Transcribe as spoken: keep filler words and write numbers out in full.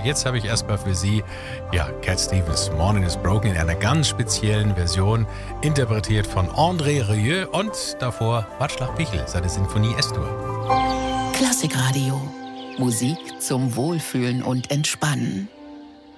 Jetzt habe ich erstmal für Sie, ja, Cat Stevens Morning is Broken in einer ganz speziellen Version, interpretiert von André Rieu und davor Václav Pichel, seine Sinfonie S-Dur. Klassikradio. Musik zum Wohlfühlen und Entspannen.